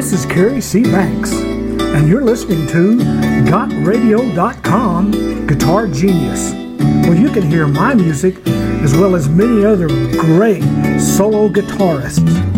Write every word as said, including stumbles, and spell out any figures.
This is Kerry C. Banks, and you're listening to got radio dot com Guitar Genius, where you can hear my music as well as many other great solo guitarists.